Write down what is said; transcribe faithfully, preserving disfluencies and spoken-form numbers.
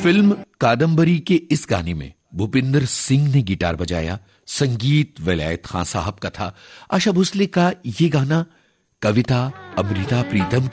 Film Kadambari के इस गाने में भूपिंदर सिंह ने गिटार बजाया, संगीत विलायत खान साहब का था। आशा भोसले का ये गाना कविता अमृता प्रीतम